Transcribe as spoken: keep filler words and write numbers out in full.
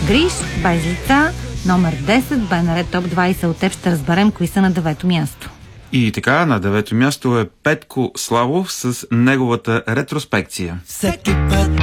Гриш, без лица, номер десет, бе наред топ двайсет. От теб ще разберем кои са на девето място. И така, на девето място е Петко Славов с неговата ретроспекция. Всеки път